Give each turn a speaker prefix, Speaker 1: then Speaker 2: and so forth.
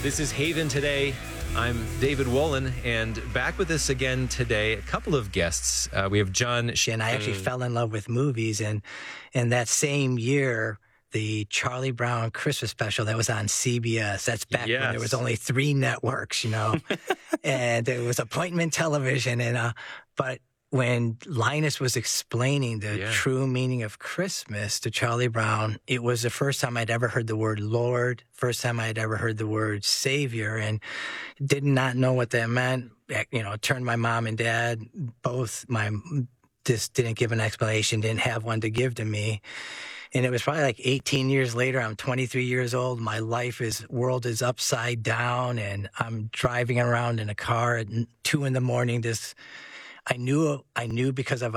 Speaker 1: This is Haven Today. I'm David Wolin, and back with us again today, a couple of guests. We have John.
Speaker 2: And I actually fell in love with movies, and that same year, the Charlie Brown Christmas special that was on CBS. That's back when there was only 3 networks, and it was appointment television. And but when Linus was explaining the true meaning of Christmas to Charlie Brown, it was the first time I'd ever heard the word Lord, first time I'd ever heard the word Savior, and did not know what that meant. Turned my mom and dad, just didn't give an explanation, didn't have one to give to me. And it was probably like 18 years later. I'm 23 years old. My world is upside down, and I'm driving around in a car at 2 a.m. I knew because of